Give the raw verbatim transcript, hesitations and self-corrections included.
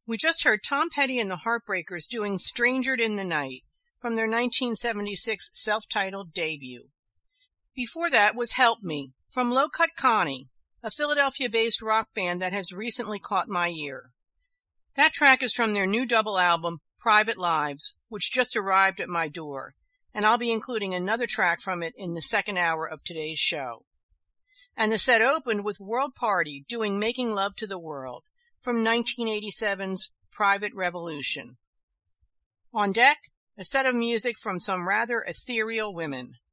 We just heard Tom Petty and the Heartbreakers doing Strangered in the Night from their nineteen seventy-six self-titled debut. Before that was Help Me from Low Cut Connie, a Philadelphia-based rock band that has recently caught my ear. That track is from their new double album, Private Lives, which just arrived at my door, and I'll be including another track from it in the second hour of today's show. And the set opened with World Party doing Making Love to the World from nineteen eighty-seven's Private Revolution. On deck, a set of music from some rather ethereal women.